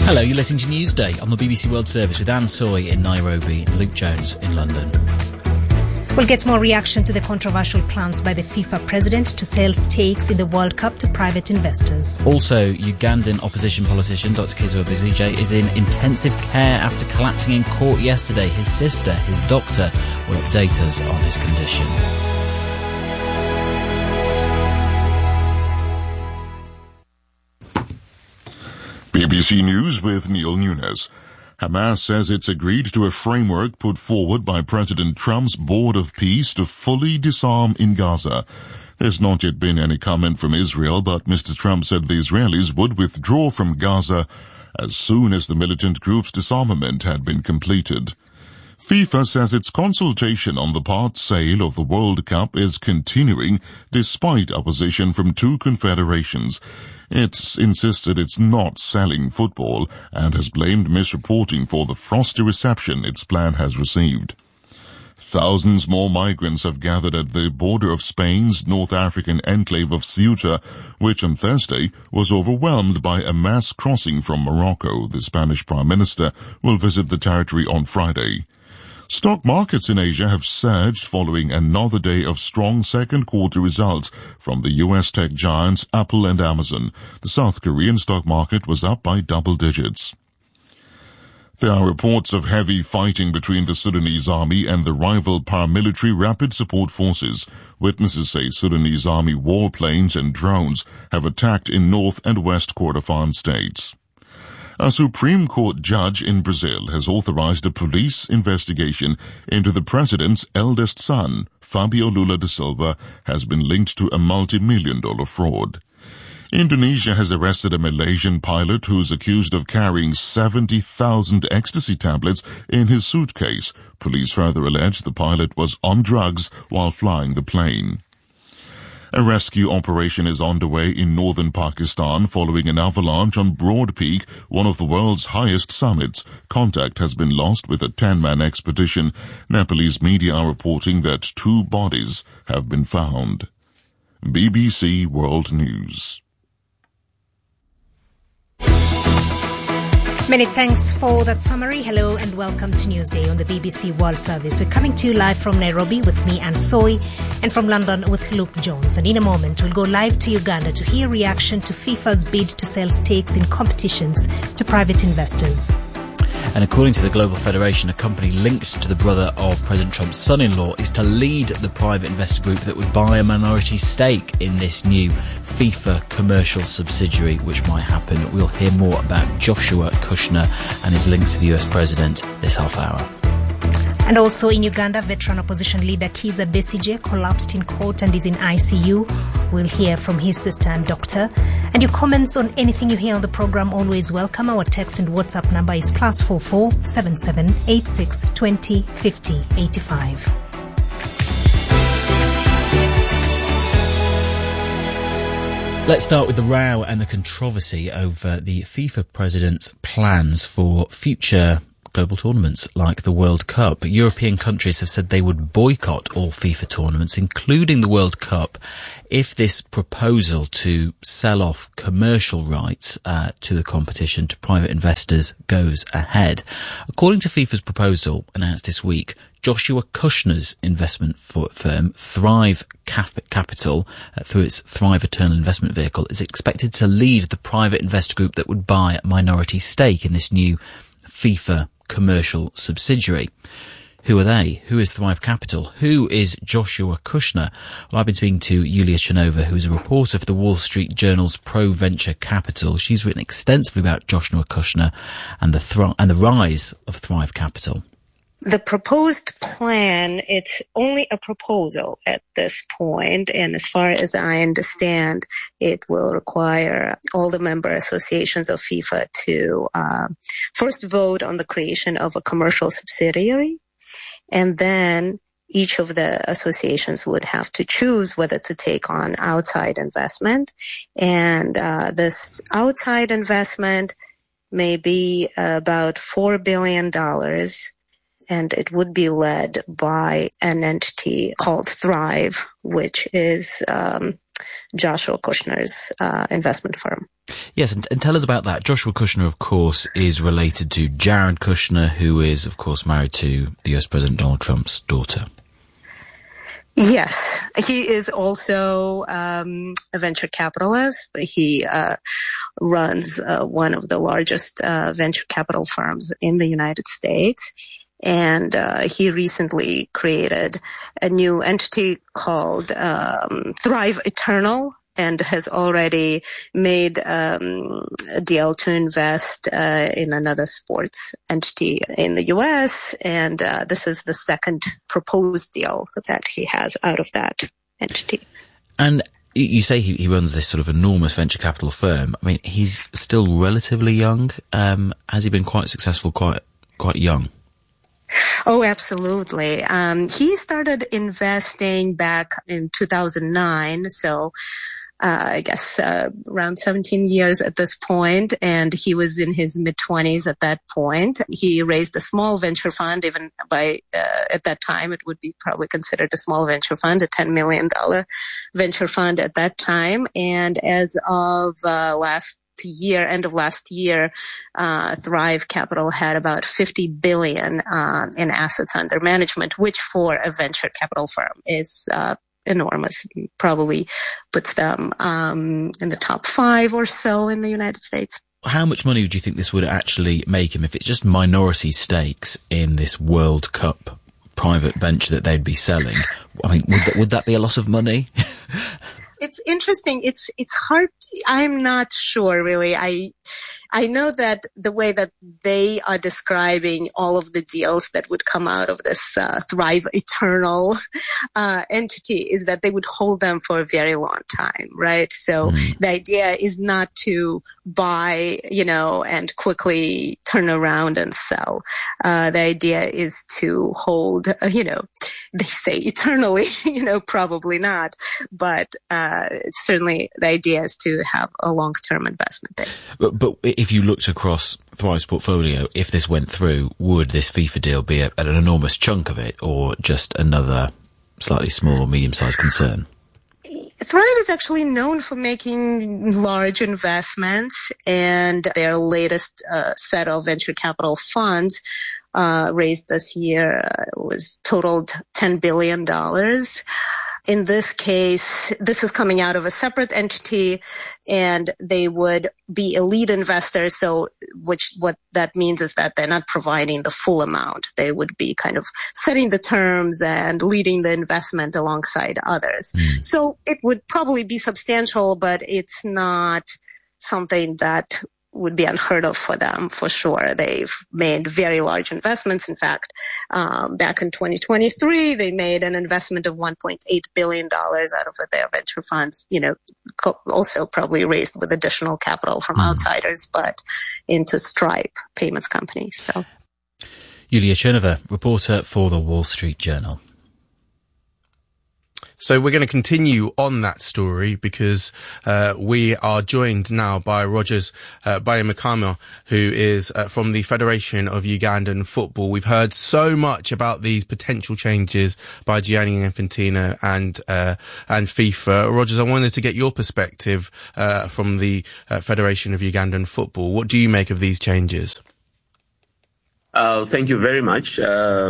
Hello, you're listening to Newsday on the BBC World Service with Anne Soy in Nairobi and Luke Jones in London. We'll get more reaction to the controversial plans by the FIFA president to sell stakes in the World Cup to private investors. Also, Ugandan opposition politician Dr. Kizza Besigye is in intensive care after collapsing in court yesterday. His sister, his doctor, will update us on his condition. BBC News with Neil Nunes. Hamas says it's agreed to a framework put forward by President Trump's Board of Peace to fully disarm in Gaza. There's not yet been any comment from Israel, but Mr. Trump said the Israelis would withdraw from Gaza as soon as the militant group's disarmament had been completed. FIFA says its consultation on the part sale of the World Cup is continuing despite opposition from two confederations. It's insisted it's not selling football and has blamed misreporting for the frosty reception its plan has received. Thousands more migrants have gathered at the border of Spain's North African enclave of Ceuta, which on Thursday was overwhelmed by a mass crossing from Morocco. The Spanish Prime Minister will visit the territory on Friday. Stock markets in Asia have surged following another day of strong second quarter results from the US tech giants Apple and Amazon. The South Korean stock market was up by double digits. There are reports of heavy fighting between the Sudanese army and the rival paramilitary Rapid Support Forces. Witnesses say Sudanese army warplanes and drones have attacked in North and West Kordofan states. A Supreme Court judge in Brazil has authorized a police investigation into the president's eldest son, Fabio Lula da Silva, has been linked to a multi-million-dollar fraud. Indonesia has arrested a Malaysian pilot who's accused of carrying 70,000 ecstasy tablets in his suitcase. Police further allege the pilot was on drugs while flying the plane. A rescue operation is underway in northern Pakistan following an avalanche on Broad Peak, one of the world's highest summits. Contact has been lost with a 10-man expedition. Nepalese media are reporting that 2 bodies have been found. BBC World News. Many thanks for that summary. Hello and welcome to Newsday on the BBC World Service. We're coming to you live from Nairobi with me, Anne Soy, and from London with Luke Jones. And in a moment, we'll go live to Uganda to hear reaction to FIFA's bid to sell stakes in competitions to private investors. And according to the Global Federation, a company linked to the brother of President Trump's son-in-law is to lead the private investor group that would buy a minority stake in this new FIFA commercial subsidiary, which might happen. We'll hear more about Joshua Kushner and his links to the US president this half hour. And also in Uganda, veteran opposition leader Kizza Besigye collapsed in court and is in ICU. We'll hear from his sister and doctor. And your comments on anything you hear on the programme always welcome. Our text and WhatsApp number is +44 77 86 20 50 85. Let's start with the row and the controversy over the FIFA president's plans for future global tournaments like the World Cup. European countries have said they would boycott all FIFA tournaments, including the World Cup, if this proposal to sell off commercial rights to the competition to private investors goes ahead. According to FIFA's proposal announced this week, Joshua Kushner's investment firm, Thrive Capital, through its Thrive Eternal investment vehicle, is expected to lead the private investor group that would buy a minority stake in this new FIFA commercial subsidiary. Who are they? Who is Thrive Capital? Who is Joshua Kushner? Well, I've been speaking to Yulia Chanova, who is a reporter for the Wall Street Journal's Pro Venture Capital. She's written extensively about Joshua Kushner and the rise of Thrive Capital. The proposed plan, it's only a proposal at this point, and as far as I understand, it will require all the member associations of FIFA to first vote on the creation of a commercial subsidiary, and then each of the associations would have to choose whether to take on outside investment, and this outside investment may be about $4 billion, and it would be led by an entity called Thrive, which is Joshua Kushner's investment firm. Yes, and tell us about that. Joshua Kushner, of course, is related to Jared Kushner, who is, of course, married to the US President Donald Trump's daughter. Yes, he is also a venture capitalist. He runs one of the largest venture capital firms in the United States. And he recently created a new entity called Thrive Eternal, and has already made a deal to invest in another sports entity in the U.S. And this is the second proposed deal that he has out of that entity. And you say he runs this sort of enormous venture capital firm. I mean, he's still relatively young. Has he been quite successful quite young? Oh, absolutely. He started investing back in 2009, so I guess around 17 years at this point, and he was in his mid-20s at that point. He raised a small venture fund, even at that time it would be probably considered a small venture fund, a $10 million venture fund at that time. And as of end of last year, Thrive Capital had about $50 billion in assets under management, which for a venture capital firm is enormous. Probably puts them in the top 5 or so in the United States. How much money would you think this would actually make him if it's just minority stakes in this World Cup private venture that they'd be selling? I mean, would that be a lot of money? It's interesting. It's hard. I'm not sure, really. I know that the way that they are describing all of the deals that would come out of this Thrive Eternal entity is that they would hold them for a very long time, right? So the idea is not to buy, and quickly turn around and sell. The idea is to hold, they say eternally, probably not, but certainly the idea is to have a long-term investment there. But if you looked across Thrive's portfolio, if this went through, would this FIFA deal be an enormous chunk of it, or just another slightly small, medium-sized concern? Thrive is actually known for making large investments, and their latest set of venture capital funds raised this year was totaled $10 billion. In this case, this is coming out of a separate entity, and they would be a lead investor. So, what that means is that they're not providing the full amount. They would be kind of setting the terms and leading the investment alongside others. So it would probably be substantial, but it's not something that would be unheard of for them, for sure. They've made very large investments. In fact, back in 2023, they made an investment of $1.8 billion out of their venture funds, also probably raised with additional capital from outsiders, but into Stripe payments companies. So, Yulia Chernova, reporter for the Wall Street Journal. So we're going to continue on that story because we are joined now by Rogers Byamukama, who is from the Federation of Ugandan Football. We've heard so much about these potential changes by Gianni Infantino and FIFA. Rogers, I wanted to get your perspective from the Federation of Ugandan Football. What do you make of these changes? Thank you very much.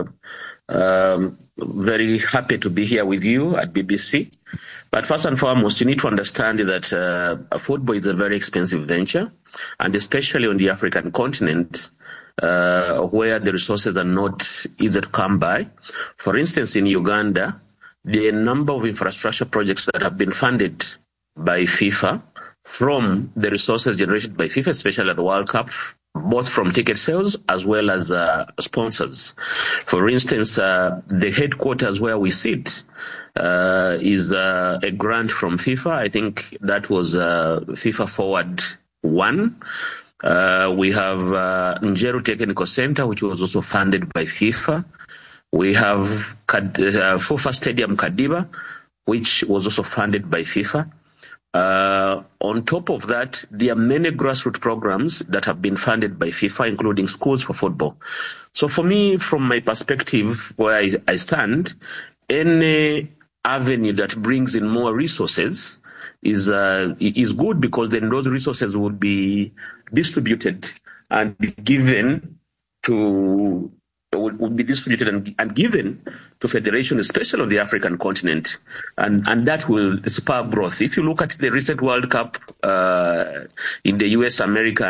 Very happy to be here with you at BBC. But first and foremost, you need to understand that football is a very expensive venture, and especially on the African continent, where the resources are not easy to come by. For instance, in Uganda, the number of infrastructure projects that have been funded by FIFA from the resources generated by FIFA, especially at the World Cup, both from ticket sales as well as sponsors. For instance, the headquarters where we sit is a grant from FIFA. I think that was FIFA Forward 1. We have Njeru Technical Center, which was also funded by FIFA. We have FUFA Stadium Kadiba, which was also funded by FIFA. On top of that, there are many grassroots programs that have been funded by FIFA, including schools for football. So for me, from my perspective, where I stand, any avenue that brings in more resources is good, because then those resources would be distributed and given to would be distributed and given to federation, especially on the African continent, and that will spur growth. If you look at the recent World Cup in the US, America,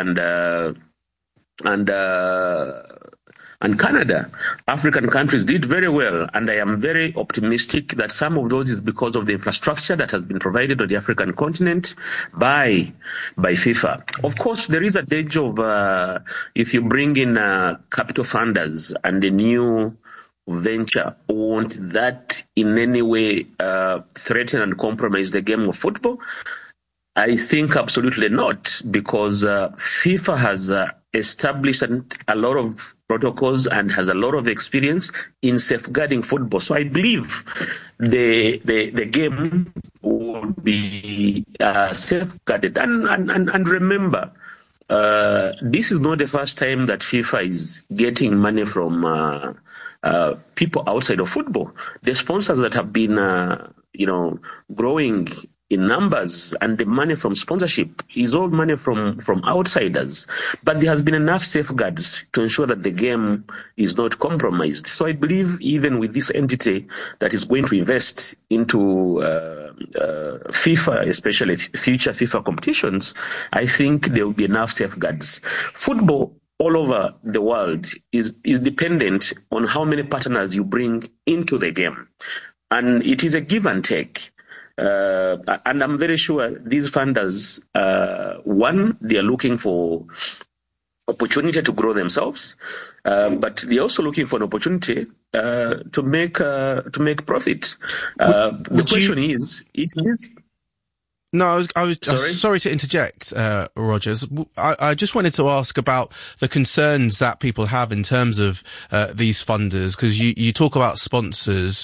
and Canada, African countries did very well, and I am very optimistic that some of those is because of the infrastructure that has been provided on the African continent by FIFA. Of course, there is a danger of if you bring in capital funders and a new venture, won't that in any way threaten and compromise the game of football? I think absolutely not, because FIFA has established a lot of protocols and has a lot of experience in safeguarding football. So I believe the game would be safeguarded. And remember, this is not the first time that FIFA is getting money from people outside of football. The sponsors that have been, growing in numbers, and the money from sponsorship is all money from outsiders. But there has been enough safeguards to ensure that the game is not compromised. So I believe even with this entity that is going to invest into FIFA, especially future FIFA competitions, I think there will be enough safeguards. Football all over the world is dependent on how many partners you bring into the game. And it is a give and take. And I'm very sure these funders, one, they are looking for opportunity to grow themselves, but they're also looking for an opportunity to make profit. The question is, it is. No, I was sorry to interject, Rogers. I just wanted to ask about the concerns that people have in terms of these funders, because you talk about sponsors.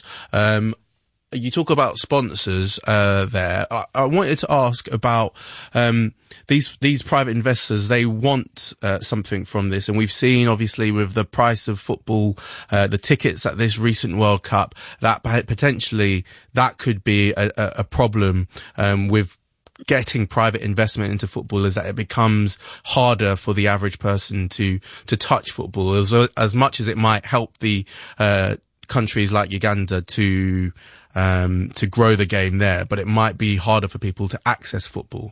There. I wanted to ask about these private investors. They want something from this, and we've seen obviously with the price of football, the tickets at this recent World Cup, that potentially that could be a problem with getting private investment into football, is that it becomes harder for the average person to touch football, as much as it might help the countries like Uganda to grow the game there, but it might be harder for people to access football.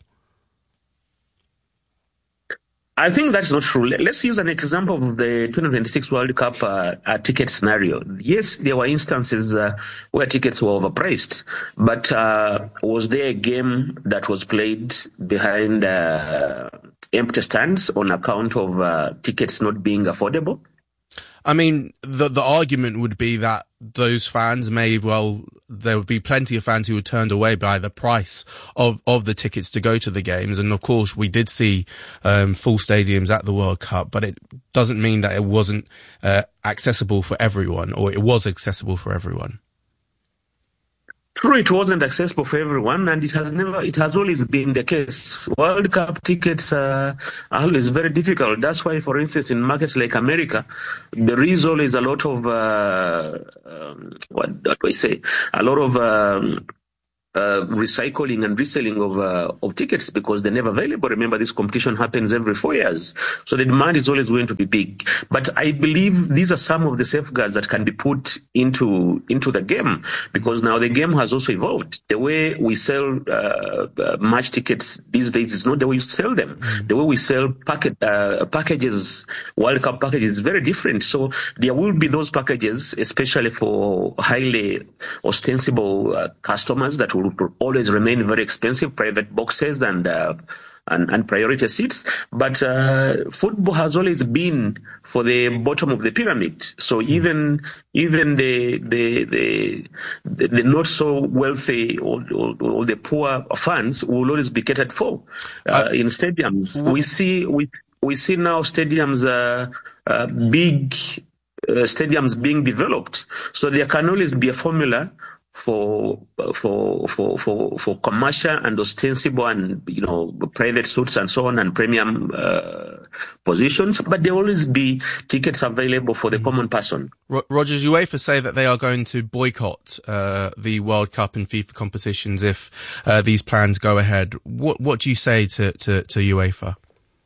I think that's not true. Let's use an example of the 2026 World Cup ticket scenario. Yes, there were instances where tickets were overpriced, but was there a game that was played behind empty stands on account of tickets not being affordable? I mean, the argument would be that those fans there would be plenty of fans who were turned away by the price of the tickets to go to the games. And of course, we did see full stadiums at the World Cup, but it doesn't mean that it wasn't accessible for everyone, or it was accessible for everyone. True, it wasn't accessible for everyone, and it has always been the case. World Cup tickets are always very difficult. That's why, for instance, in markets like America, there is always a lot of, recycling and reselling of tickets, because they're never available. Remember, this competition happens every 4 years, so the demand is always going to be big. But I believe these are some of the safeguards that can be put into the game, because now the game has also evolved. The way we sell match tickets these days is not the way you sell them. The way we sell packages, World Cup packages, is very different. So there will be those packages, especially for highly ostensible customers, that will always remain very expensive, private boxes and priority seats. But football has always been for the bottom of the pyramid. So even the not so wealthy or the poor fans will always be catered for in stadiums. We see now stadiums big stadiums being developed. So there can always be a formula for commercial and ostensible and private suites and so on, and premium positions, but there will always be tickets available for the common person. Rogers, UEFA say that they are going to boycott the World Cup and FIFA competitions if these plans go ahead. What do you say to UEFA?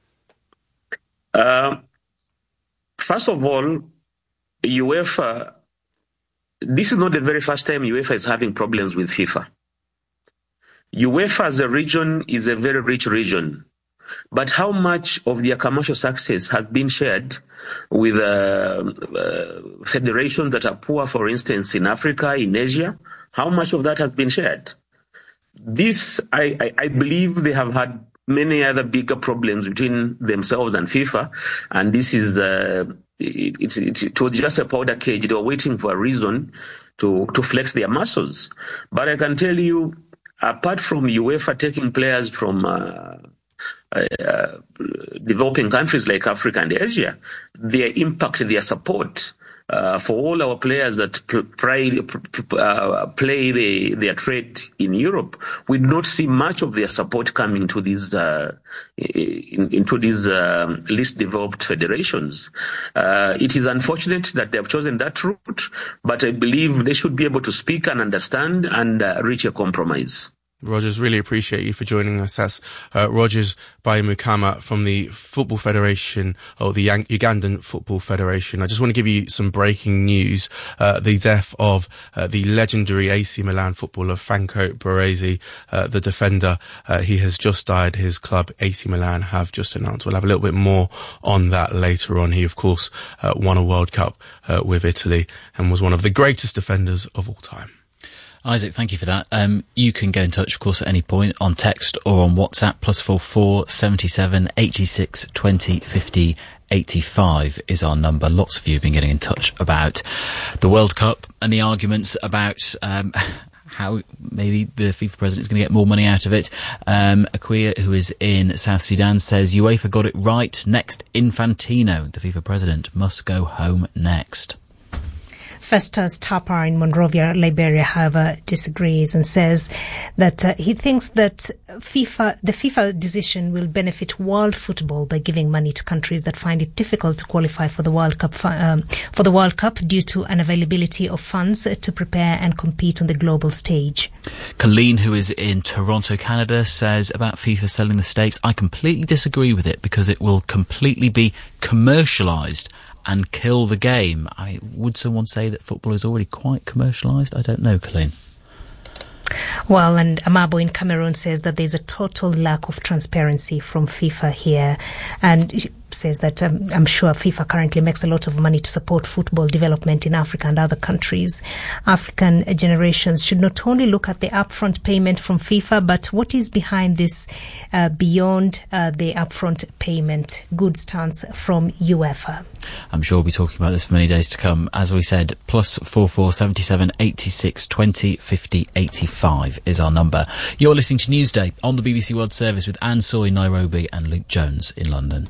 First of all, UEFA, this is not the very first time UEFA is having problems with FIFA. UEFA as a region is a very rich region, but how much of their commercial success has been shared with federations that are poor, for instance, in Africa, in Asia? How much of that has been shared? This, I believe they have had many other bigger problems between themselves and FIFA, and this is it was just a powder keg. They were waiting for a reason to flex their muscles. But I can tell you, apart from UEFA taking players from developing countries like Africa and Asia, their impact, their support for all our players that play their trade in Europe, we do not see much of their support coming to these into these least developed federations. It is unfortunate that they have chosen that route, but I believe they should be able to speak and understand and reach a compromise. Rogers, really appreciate you for joining us. That's Rogers Bayimukama from the Football Federation, or the Ugandan Football Federation. I just want to give you some breaking news. The death of the legendary AC Milan footballer Franco Baresi, the defender. He has just died. His club, AC Milan, have just announced. We'll have a little bit more on that later on. He, of course, won a World Cup with Italy and was one of the greatest defenders of all time. Isaac, thank you for that. You can get in touch, of course, at any point on text or on WhatsApp. +44 77 86 20 50 85 is our number. Lots of you have been getting in touch about the World Cup and the arguments about how maybe the FIFA president is going to get more money out of it. Akuya, who is in South Sudan, says UEFA got it right. Next, Infantino, the FIFA president, must go home next. Festus Tapa in Monrovia, Liberia, however, disagrees and says that he thinks that the FIFA decision will benefit world football by giving money to countries that find it difficult to qualify for the World Cup due to unavailability of funds to prepare and compete on the global stage. Colleen, who is in Toronto, Canada, says about FIFA selling the stakes, I completely disagree with it because it will completely be commercialised and kill the game. Would someone say that football is already quite commercialised? I don't know, Colleen. Well, and Amabo in Cameroon says that there's a total lack of transparency from FIFA here, and says that I'm sure FIFA currently makes a lot of money to support football development in Africa and other countries. African generations should not only look at the upfront payment from FIFA, but what is behind this beyond the upfront payment. Good stance from UEFA. I'm sure we'll be talking about this for many days to come. As we said, +44 77 86 20 50 85 is our number. You're listening to Newsday on the BBC World Service with Anne Soy in Nairobi and Luke Jones in London.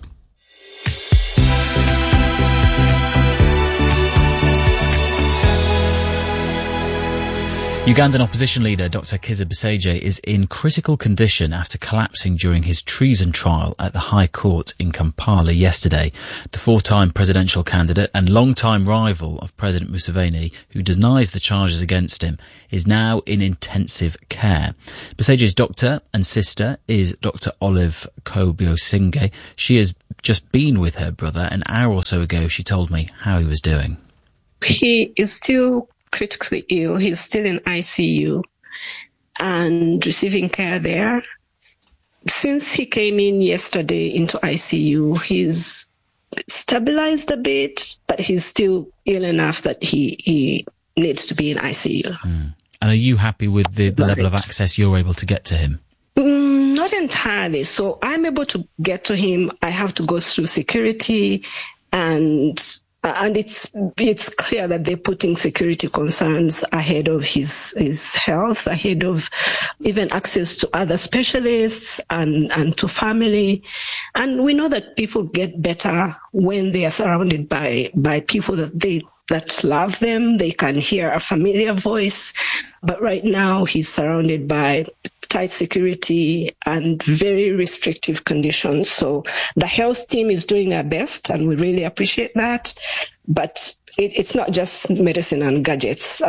Ugandan opposition leader Dr. Kizza Besigye is in critical condition after collapsing during his treason trial at the High Court in Kampala yesterday. The four-time presidential candidate and long-time rival of President Museveni, who denies the charges against him, is now in intensive care. Besigye's doctor and sister is Dr. Olive Kobiosinge. She has just been with her brother. An hour or so ago, she told me how he was doing. He is still critically ill. He's still in ICU and receiving care there. Since he came in yesterday into ICU, he's stabilized a bit, but he's still ill enough that he needs to be in ICU. And are you happy with the level of access you're able to get to him? Not entirely. So I'm able to get to him. I have to go through security, and it's clear that they're putting security concerns ahead of his health, ahead of even access to other specialists and to family. And we know that people get better when they are surrounded by people that love them. They can hear a familiar voice. But right now he's surrounded by tight security and very restrictive conditions. So the health team is doing their best, and we really appreciate that. But it's not just medicine and gadgets,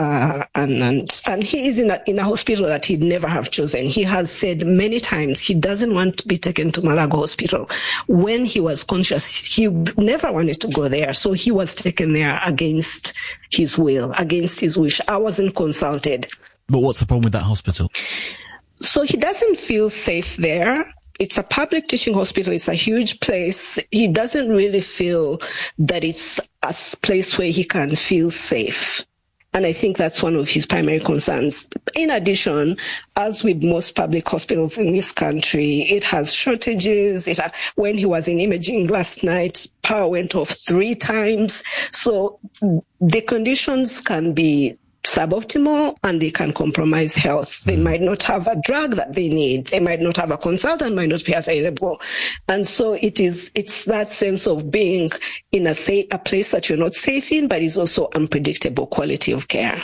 and he is in a hospital that he'd never have chosen. He has said many times he doesn't want to be taken to Malago Hospital. When he was conscious, he never wanted to go there, so he was taken there against his will, against his wish. I wasn't consulted. But what's the problem with that hospital? So he doesn't feel safe there. It's a public teaching hospital. It's a huge place. He doesn't really feel that it's a place where he can feel safe. And I think that's one of his primary concerns. In addition, as with most public hospitals in this country, it has shortages. When he was in imaging last night, power went off 3 times. So the conditions can be suboptimal and they can compromise health. They might not have a drug that they need. They might not have a consultant, might not be available. And so it's that sense of being in a place that you're not safe in, but is also unpredictable quality of care.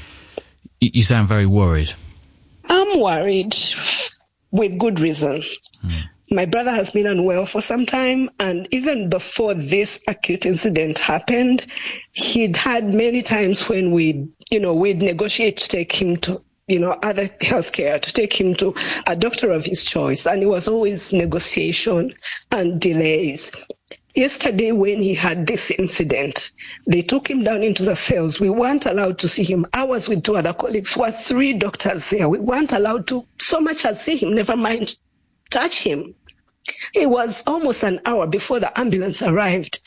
You sound very worried. I'm worried with good reason. My brother has been unwell for some time, and even before this acute incident happened, he'd had many times when we'd negotiate to take him to, other healthcare, to take him to a doctor of his choice, and it was always negotiation and delays. Yesterday, when he had this incident, they took him down into the cells. We weren't allowed to see him. I was with 2 other colleagues, who were 3 doctors there. We weren't allowed to so much as see him, never mind touch him. It was almost an hour before the ambulance arrived.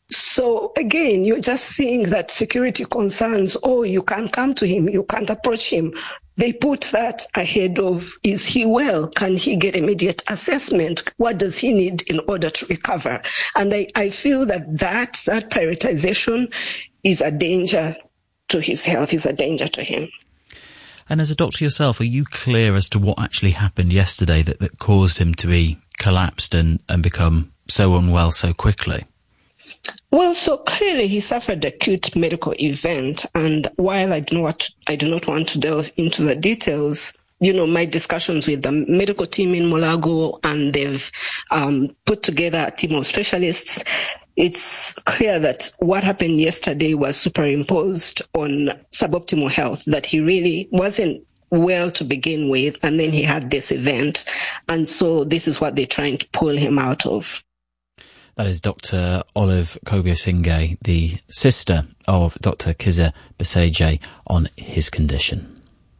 So again, you're just seeing that security concerns, you can't come to him, you can't approach him. They put that ahead of, is he well? Can he get immediate assessment? What does he need in order to recover? And I feel that prioritization is a danger to his health, is a danger to him. And as a doctor yourself, are you clear as to what actually happened yesterday that caused him to be collapsed and become so unwell so quickly? Well, so clearly he suffered acute medical event, and while I do not want to delve into the details, my discussions with the medical team in Malago, and they've put together a team of specialists. It's clear that what happened yesterday was superimposed on suboptimal health, that he really wasn't well to begin with, and then he had this event. And so this is what they're trying to pull him out of. That is Dr. Olive Kobio-Singay, the sister of Dr. Kizza Besigye, on his condition.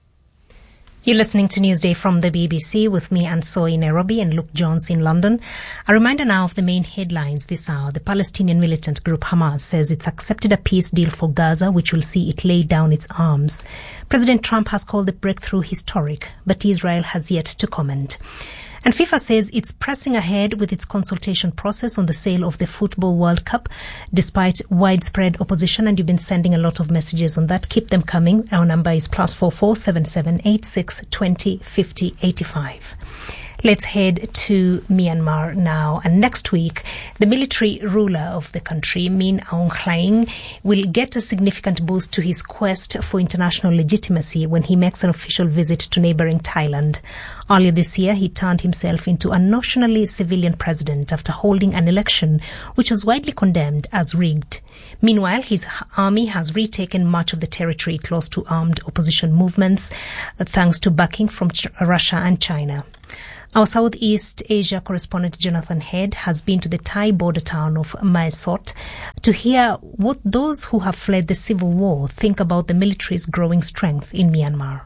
You're listening to Newsday from the BBC with me, Anne Soy in Nairobi, and Luke Jones in London. A reminder now of the main headlines this hour. The Palestinian militant group Hamas says it's accepted a peace deal for Gaza, which will see it lay down its arms. President Trump has called the breakthrough historic, but Israel has yet to comment. And FIFA says it's pressing ahead with its consultation process on the sale of the Football World Cup, despite widespread opposition. And you've been sending a lot of messages on that. Keep them coming. Our number is +44 77 86 20 50 85. Let's head to Myanmar now. And next week, the military ruler of the country, Min Aung Hlaing, will get a significant boost to his quest for international legitimacy when he makes an official visit to neighboring Thailand. Earlier this year, he turned himself into a notionally civilian president after holding an election which was widely condemned as rigged. Meanwhile, his army has retaken much of the territory close to armed opposition movements, thanks to backing from Russia and China. Our Southeast Asia correspondent Jonathan Head has been to the Thai border town of Mae Sot to hear what those who have fled the civil war think about the military's growing strength in Myanmar.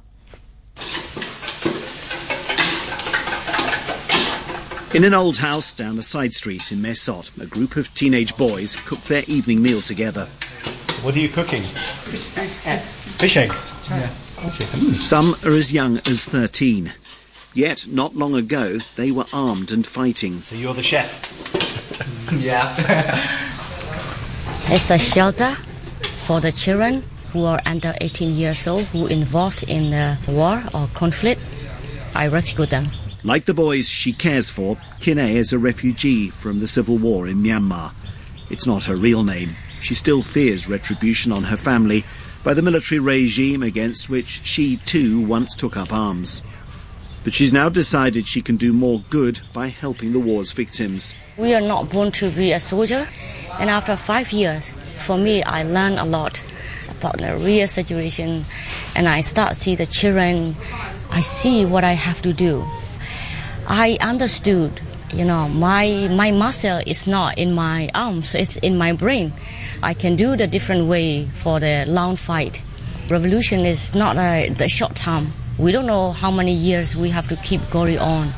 In an old house down a side street in Mae Sot, a group of teenage boys cook their evening meal together. What are you cooking? Fish eggs. Yeah. Some are as young as 13. Yet, not long ago, they were armed and fighting. So you're the chef? Yeah. It's a shelter for the children who are under 18 years old who involved in war or conflict. I rescue them. Like the boys she cares for, Kine is a refugee from the civil war in Myanmar. It's not her real name. She still fears retribution on her family by the military regime against which she too once took up arms. But she's now decided she can do more good by helping the war's victims. We are not born to be a soldier, and after 5 years, for me, I learned a lot about the real situation, and I start to see the children. I see what I have to do. I understood, my muscle is not in my arms, it's in my brain. I can do the different way for the long fight. Revolution is not the short time. We don't know how many years we have to keep going on.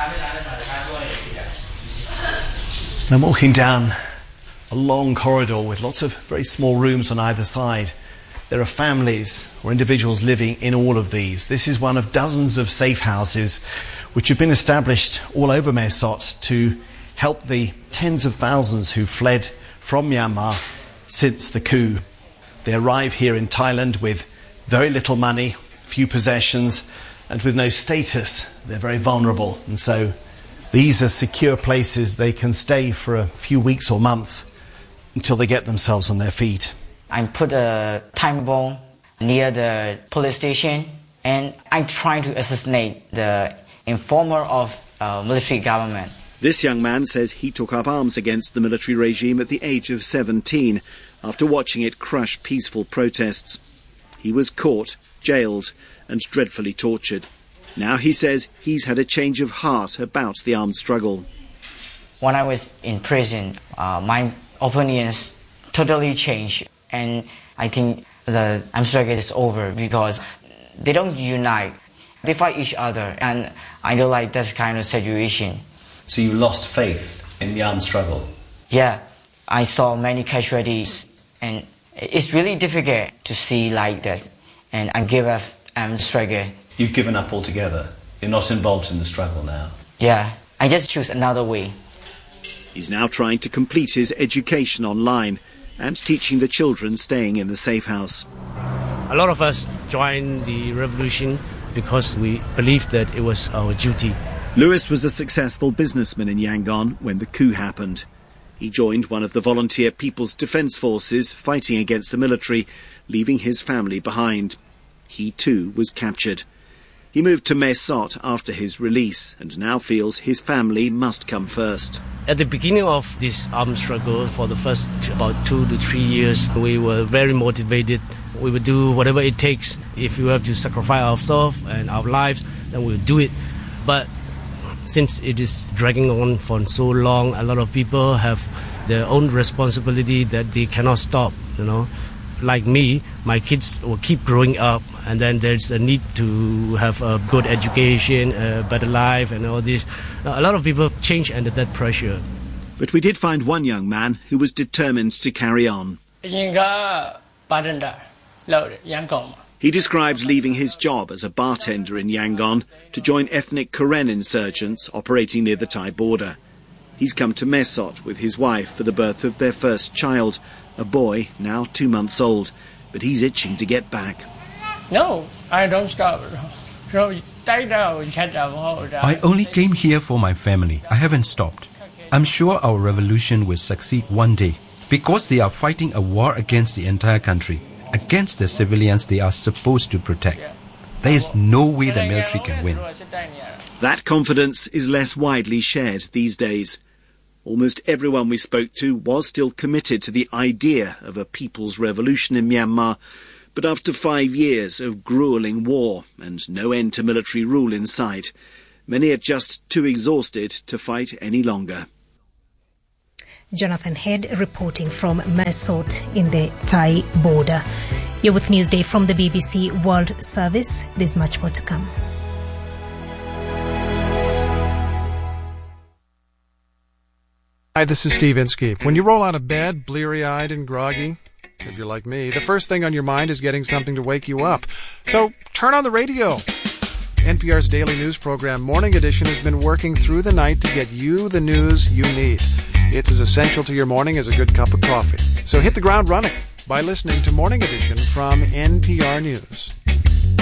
I'm walking down a long corridor with lots of very small rooms on either side. There are families or individuals living in all of these. This is one of dozens of safe houses which have been established all over Mae Sot to help the tens of thousands who fled from Myanmar since the coup. They arrive here in Thailand with very little money, few possessions, and with no status. They're very vulnerable, and so these are secure places they can stay for a few weeks or months until they get themselves on their feet. I put a time bomb near the police station, and I'm trying to assassinate the informer of military government. This young man says he took up arms against the military regime at the age of 17 after watching it crush peaceful protests. He was caught, jailed, and dreadfully tortured. Now he says he's had a change of heart about the armed struggle. When I was in prison, my opinions totally changed, and I think the armed struggle is over because they don't unite. They fight each other, and I don't like this kind of situation. So you lost faith in the armed struggle? Yeah, I saw many casualties, and it's really difficult to see like that, and I give up armed struggle. You've given up altogether? You're not involved in the struggle now? Yeah, I just choose another way. He's now trying to complete his education online and teaching the children staying in the safe house. A lot of us joined the revolution because we believed that it was our duty. Lewis was a successful businessman in Yangon when the coup happened. He joined one of the volunteer People's Defence Forces fighting against the military, leaving his family behind. He too was captured. He moved to Mae Sot after his release and now feels his family must come first. At the beginning of this armed struggle, for the first about 2 to 3 years, we were very motivated. We would do whatever it takes. If we have to sacrifice ourselves and our lives, then we'll do it. But since it is dragging on for so long, a lot of people have their own responsibility that they cannot stop, Like me, my kids will keep growing up, and then there's a need to have a good education, a better life, and all this. A lot of people change under that pressure. But we did find one young man who was determined to carry on. He describes leaving his job as a bartender in Yangon to join ethnic Karen insurgents operating near the Thai border. He's come to Mae Sot with his wife for the birth of their first child, a boy now 2 months old, but he's itching to get back. No, I don't stop. I only came here for my family. I haven't stopped. I'm sure our revolution will succeed one day because they are fighting a war against the entire country, against the civilians they are supposed to protect. There is no way the military can win. That confidence is less widely shared these days. Almost everyone we spoke to was still committed to the idea of a people's revolution in Myanmar, but after 5 years of gruelling war and no end to military rule in sight, many are just too exhausted to fight any longer. Jonathan Head reporting from Mae Sot in the Thai border. You're with Newsday from the BBC World Service. There's much more to come. Hi, this is Steve Inskeep. When you roll out of bed, bleary-eyed and groggy, if you're like me, the first thing on your mind is getting something to wake you up. So turn on the radio. NPR's daily news program, Morning Edition, has been working through the night to get you the news you need. It's as essential to your morning as a good cup of coffee. So hit the ground running by listening to Morning Edition from NPR News.